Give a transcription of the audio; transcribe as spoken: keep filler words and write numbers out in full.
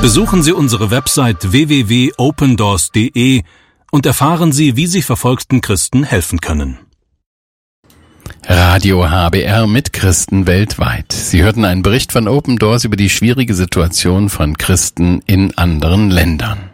Besuchen Sie unsere Website w w w punkt open doors punkt d e und erfahren Sie, wie Sie verfolgten Christen helfen können. Radio H B R mit Christen weltweit. Sie hörten einen Bericht von Open Doors über die schwierige Situation von Christen in anderen Ländern.